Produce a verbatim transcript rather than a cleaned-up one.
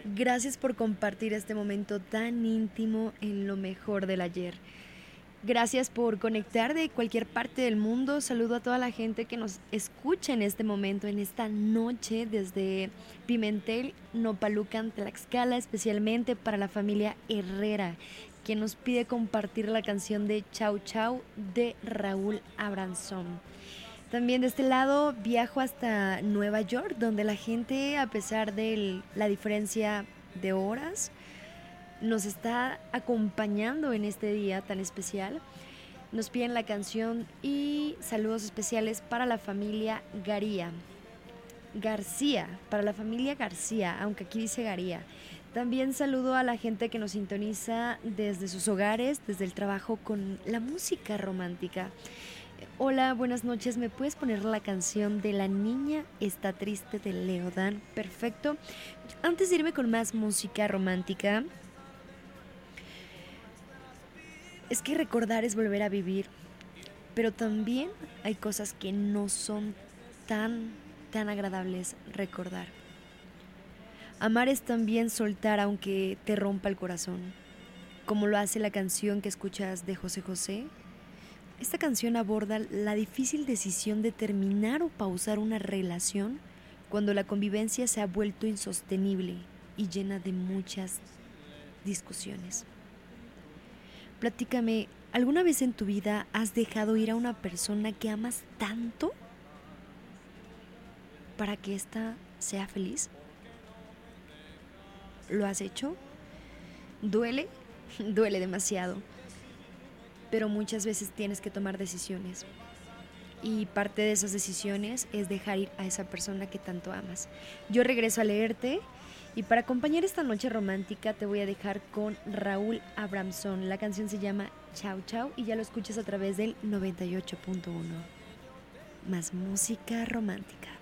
Gracias por compartir este momento tan íntimo en lo mejor del ayer. Gracias por conectar de cualquier parte del mundo. Saludo a toda la gente que nos escucha en este momento, en esta noche, desde Pimentel, Nopalucan, Tlaxcala, especialmente para la familia Herrera, que nos pide compartir la canción de Chau Chau de Raúl Abranzón. También de este lado viajo hasta Nueva York, donde la gente, a pesar de la diferencia de horas, nos está acompañando en este día tan especial. Nos piden la canción y saludos especiales para la familia Garía. García, para la familia García, aunque aquí dice Garía. También saludo a la gente que nos sintoniza desde sus hogares, desde el trabajo con la música romántica. Hola, buenas noches. ¿Me puedes poner la canción de La niña está triste de Leodán? Perfecto. Antes de irme con más música romántica, es que recordar es volver a vivir, pero también hay cosas que no son tan, tan agradables recordar. Amar es también soltar aunque te rompa el corazón, como lo hace la canción que escuchas de José José. Esta canción aborda la difícil decisión de terminar o pausar una relación cuando la convivencia se ha vuelto insostenible y llena de muchas discusiones. Platícame, ¿alguna vez en tu vida has dejado ir a una persona que amas tanto para que ésta sea feliz? ¿Lo has hecho? ¿Duele? Duele demasiado. Pero muchas veces tienes que tomar decisiones. Y parte de esas decisiones es dejar ir a esa persona que tanto amas. Yo regreso a leerte y para acompañar esta noche romántica te voy a dejar con Raúl Abramson. La canción se llama Chau Chau y ya lo escuchas a través del noventa y ocho punto uno. Más música romántica.